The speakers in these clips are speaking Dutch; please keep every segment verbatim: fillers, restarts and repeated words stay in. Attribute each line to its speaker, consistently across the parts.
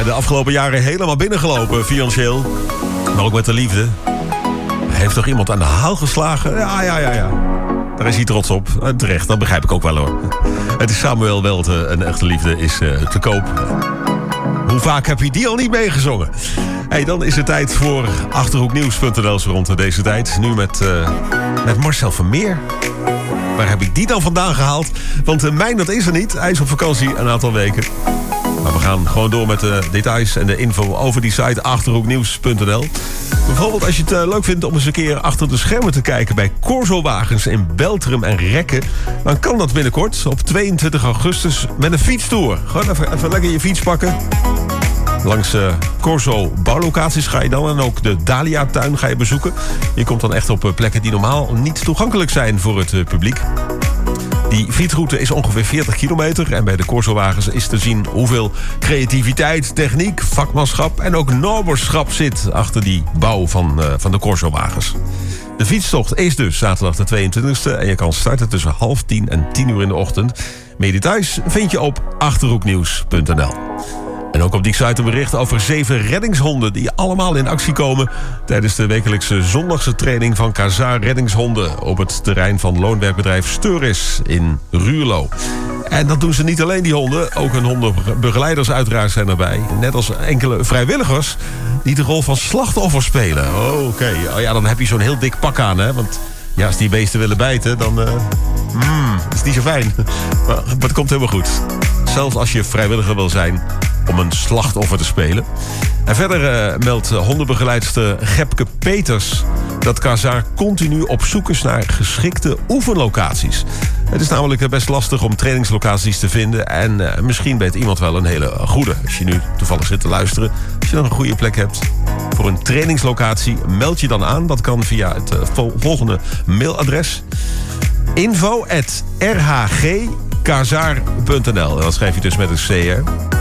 Speaker 1: de afgelopen jaren helemaal binnengelopen, financieel. Maar ook met de liefde. Heeft toch iemand aan de haal geslagen? Ja, ja, ja, ja. Daar is hij trots op. En terecht, dat begrijp ik ook wel hoor. Het is Samuel Welte, een echte liefde is uh, te koop. Hoe vaak heb je die al niet meegezongen? Hey, dan is het tijd voor achterhoeknieuws punt n l rond deze tijd. Nu met, uh, met Marcel Vermeer. Waar heb ik die dan vandaan gehaald? Want uh, Mijn, dat is er niet. Hij is op vakantie een aantal weken. Maar we gaan gewoon door met de details en de info over die site achterhoeknieuws punt n l. Bijvoorbeeld als je het uh, leuk vindt om eens een keer achter de schermen te kijken bij Corso-wagens in Beltrum en Rekken, dan kan dat binnenkort op tweeëntwintig augustus met een fietstour. Gewoon even, even lekker je fiets pakken. Langs uh, Corso bouwlocaties ga je dan en ook de Dahlia-tuin ga je bezoeken. Je komt dan echt op uh, plekken die normaal niet toegankelijk zijn voor het uh, publiek. Die fietsroute is ongeveer veertig kilometer en bij de Corso-wagens is te zien hoeveel creativiteit, techniek, vakmanschap en ook noberschap zit achter die bouw van, uh, van de Corso-wagens. De fietstocht is dus zaterdag de tweeëntwintigste en je kan starten tussen half tien en tien uur in de ochtend. Meer details vind je op achterhoeknieuws punt n l. En ook op die site een bericht over zeven reddingshonden die allemaal in actie komen tijdens de wekelijkse zondagse training van Kazar Reddingshonden op het terrein van loonwerkbedrijf Steuris in Ruurlo. En dat doen ze niet alleen, die honden. Ook hun hondenbegeleiders uiteraard zijn erbij. Net als enkele vrijwilligers die de rol van slachtoffer spelen. Oh, oké. Okay. Oh ja, dan heb je zo'n heel dik pak aan, hè. Want ja, als die beesten willen bijten, dan uh, mm, is het niet zo fijn. Maar, maar het komt helemaal goed. Zelfs als je vrijwilliger wil zijn om een slachtoffer te spelen. En verder uh, meldt hondenbegeleidster Gepke Peters dat Kazar continu op zoek is naar geschikte oefenlocaties. Het is namelijk best lastig om trainingslocaties te vinden en uh, misschien weet iemand wel een hele goede. Als je nu toevallig zit te luisteren, als je nog een goede plek hebt voor een trainingslocatie, meld je dan aan. Dat kan via het uh, vol- volgende mailadres: info at r h g kazar punt n l. En dat schrijf je dus met een C, hè?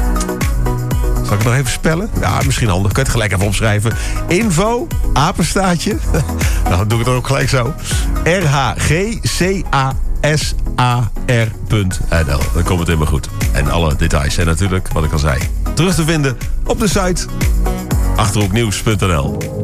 Speaker 1: Zal ik het nog even spellen? Ja, misschien handig. Kun je het gelijk even opschrijven. Info, apenstaartje. Nou, dan doe ik het ook gelijk zo. R H G C A S A R punt n l. Dan komt het helemaal goed. En alle details. En natuurlijk, wat ik al zei, terug te vinden op de site achterhoeknieuws punt n l.